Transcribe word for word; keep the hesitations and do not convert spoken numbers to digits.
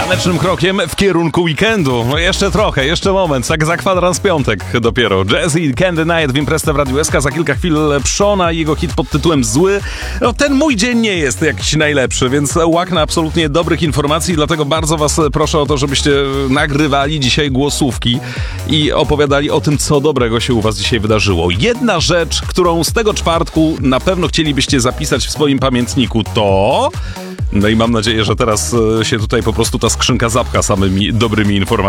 Tanecznym krokiem w kierunku weekendu. No jeszcze trochę, jeszcze moment, tak za kwadrans piątek dopiero. Jazzy Candy Night w imprezę w Radiu S K, za kilka chwil Przona i jego hit pod tytułem Zły. No ten mój dzień nie jest jakiś najlepszy, więc łaknę absolutnie dobrych informacji, dlatego bardzo was proszę o to, żebyście nagrywali dzisiaj głosówki i opowiadali o tym, co dobrego się u was dzisiaj wydarzyło. Jedna rzecz, którą z tego czwartku na pewno chcielibyście zapisać w swoim pamiętniku, to... No i mam nadzieję, że teraz się tutaj po prostu ta skrzynka zapcha samymi dobrymi informacjami.